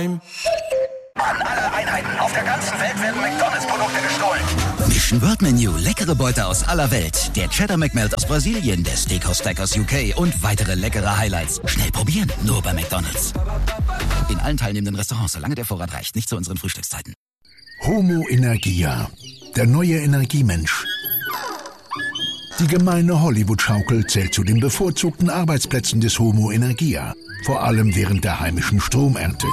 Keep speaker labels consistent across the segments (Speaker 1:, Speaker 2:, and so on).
Speaker 1: Alle Einheiten auf der ganzen Welt werden McDonald's-Produkte gestohlen.
Speaker 2: Mission World Menu, leckere Beute aus aller Welt. Der Cheddar McMelt aus Brasilien, der Steakhouse Stack aus UK und weitere leckere Highlights. Schnell probieren, nur bei McDonald's. In allen teilnehmenden Restaurants, solange der Vorrat reicht, nicht zu unseren Frühstückszeiten.
Speaker 3: Homo Energia, der neue Energiemensch. Die gemeine Hollywood-Schaukel zählt zu den bevorzugten Arbeitsplätzen des Homo Energia, vor allem während der heimischen Stromernte.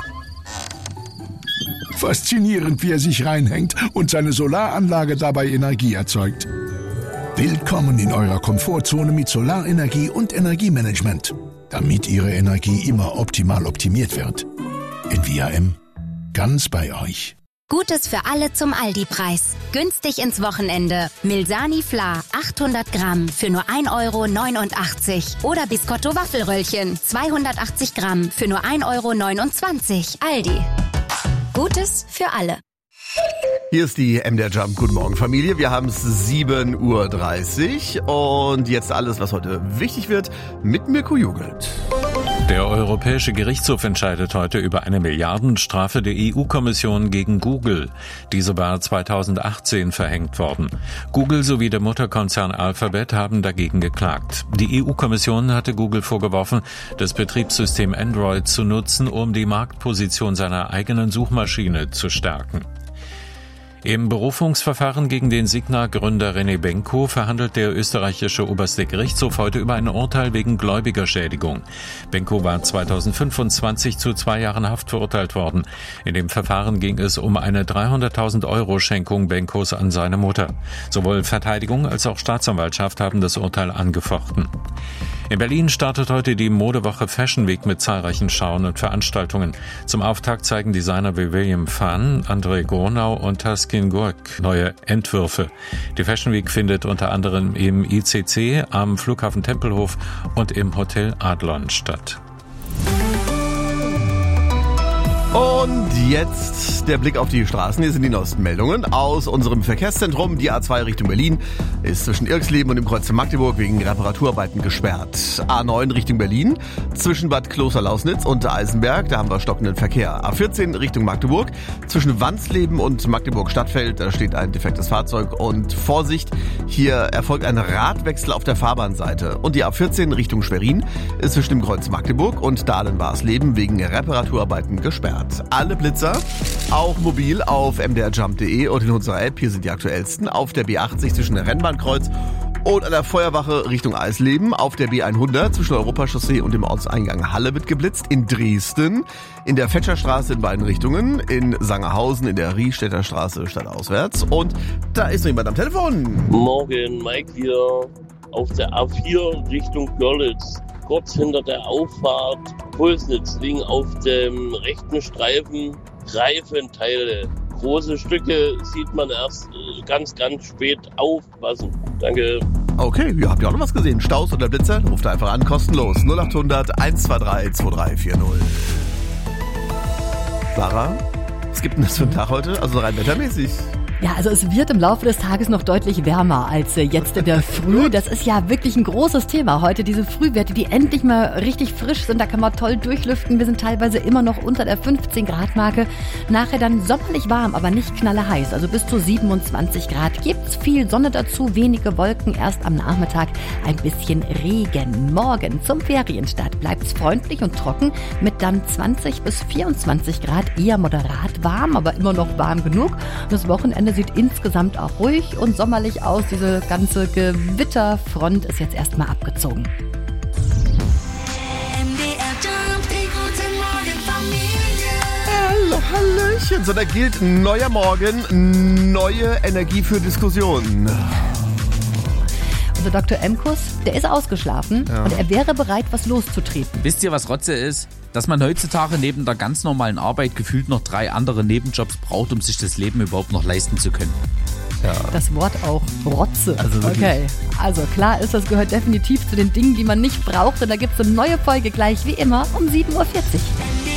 Speaker 3: Faszinierend, wie er sich reinhängt und seine Solaranlage dabei Energie erzeugt. Willkommen in eurer Komfortzone mit Solarenergie und Energiemanagement, damit Ihre Energie immer optimal optimiert wird. NVIM, ganz bei euch.
Speaker 4: Gutes für alle zum Aldi-Preis. Günstig ins Wochenende. Milsani Fla 800 Gramm für nur 1,89 € oder Biscotto Waffelröllchen 280 Gramm für nur 1,29 €. Aldi. Gutes für alle.
Speaker 5: Hier ist die MDR Jump. Guten Morgen, Familie. Wir haben es 7:30 Uhr und jetzt alles, was heute wichtig wird, mit Mirko Jugelt.
Speaker 6: Der Europäische Gerichtshof entscheidet heute über eine Milliardenstrafe der EU-Kommission gegen Google. Diese war 2018 verhängt worden. Google sowie der Mutterkonzern Alphabet haben dagegen geklagt. Die EU-Kommission hatte Google vorgeworfen, das Betriebssystem Android zu nutzen, um die Marktposition seiner eigenen Suchmaschine zu stärken. Im Berufungsverfahren gegen den Signa-Gründer René Benko verhandelt der österreichische oberste Gerichtshof heute über ein Urteil wegen Gläubigerschädigung. Benko war 2025 zu 2 Jahren Haft verurteilt worden. In dem Verfahren ging es um eine 300.000 € Schenkung Benkos an seine Mutter. Sowohl Verteidigung als auch Staatsanwaltschaft haben das Urteil angefochten. In Berlin startet heute die Modewoche Fashion Week mit zahlreichen Schauen und Veranstaltungen. Zum Auftakt zeigen Designer wie William Phan, André Gronau und Taskin Gurk neue Entwürfe. Die Fashion Week findet unter anderem im ICC, am Flughafen Tempelhof und im Hotel Adlon statt.
Speaker 5: Und jetzt der Blick auf die Straßen. Hier sind die neuesten Meldungen aus unserem Verkehrszentrum. Die A2 Richtung Berlin ist zwischen Irxleben und dem Kreuz Magdeburg wegen Reparaturarbeiten gesperrt. A9 Richtung Berlin zwischen Bad Kloster-Lausnitz und Eisenberg, da haben wir stockenden Verkehr. A14 Richtung Magdeburg zwischen Wandsleben und Magdeburg-Stadtfeld, da steht ein defektes Fahrzeug. Und Vorsicht, hier erfolgt ein Radwechsel auf der Fahrbahnseite. Und die A14 Richtung Schwerin ist zwischen dem Kreuz Magdeburg und Dahlen-Warsleben wegen Reparaturarbeiten gesperrt. Alle Blitzer, auch mobil auf mdrjump.de und in unserer App. Hier sind die aktuellsten. Auf der B80 zwischen der Rennbahnkreuz und an der Feuerwache Richtung Eisleben. Auf der B100 zwischen Europachaussee und dem Ortseingang Halle wird geblitzt. In Dresden, in der Fetscherstraße in beiden Richtungen. In Sangerhausen, in der Riehstädter Straße stadtauswärts. Und da ist noch jemand am Telefon.
Speaker 7: Morgen, Mike hier. Auf der A4 Richtung Görlitz. Kurz hinter der Auffahrt Pulsnitz liegen auf dem rechten Streifen Reifenteile. Große Stücke sieht man erst ganz, ganz spät. Aufpassen. Danke.
Speaker 5: Okay, ja, habt ihr auch noch was gesehen? Staus oder Blitzer? Ruft einfach an, kostenlos. 0800 123 2340. Sarah, was gibt denn das für einen Tag heute? Also rein wettermäßig.
Speaker 8: Ja, also es wird im Laufe des Tages noch deutlich wärmer als jetzt in der Früh. Das ist ja wirklich ein großes Thema heute, diese Frühwerte, die endlich mal richtig frisch sind. Da kann man toll durchlüften. Wir sind teilweise immer noch unter der 15-Grad-Marke. Nachher dann sommerlich warm, aber nicht knallerheiß. Also bis zu 27 Grad. Gibt's viel Sonne dazu, wenige Wolken. Erst am Nachmittag ein bisschen Regen. Morgen zum Ferienstart bleibt's freundlich und trocken mit dann 20 bis 24 Grad. Eher moderat warm, aber immer noch warm genug. Und das Wochenende sieht insgesamt auch ruhig und sommerlich aus. Diese ganze Gewitterfront ist jetzt erstmal abgezogen.
Speaker 5: Hallo, Hallöchen. So, da gilt neuer Morgen, neue Energie für Diskussionen.
Speaker 8: Unser Dr. Emkus, der ist ausgeschlafen und er wäre bereit, was loszutreten.
Speaker 9: Wisst ihr, was Rotze ist? Dass man heutzutage neben der ganz normalen Arbeit gefühlt noch 3 andere Nebenjobs braucht, um sich das Leben überhaupt noch leisten zu können.
Speaker 8: Ja. Das Wort auch Rotze.
Speaker 5: Also
Speaker 8: okay, also klar ist, das gehört definitiv zu den Dingen, die man nicht braucht. Und da gibt es eine neue Folge gleich wie immer um 7:40 Uhr.